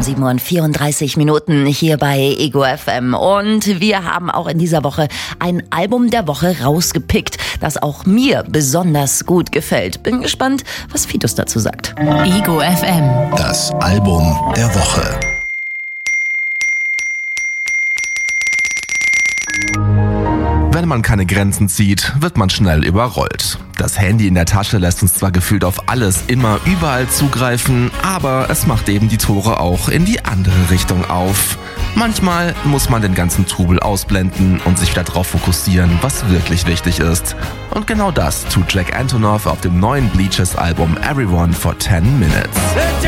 7:34 hier bei Ego FM. Und wir haben auch in dieser Woche ein Album der Woche rausgepickt, das auch mir besonders gut gefällt. Bin gespannt, was Fitus dazu sagt. Ego FM. Das Album der Woche. Wenn man keine Grenzen zieht, wird man schnell überrollt. Das Handy in der Tasche lässt uns zwar gefühlt auf alles immer überall zugreifen, aber es macht eben die Tore auch in die andere Richtung auf. Manchmal muss man den ganzen Trubel ausblenden und sich wieder drauf fokussieren, was wirklich wichtig ist. Und genau das tut Jack Antonoff auf dem neuen Bleachers-Album Everyone for 10 Minutes.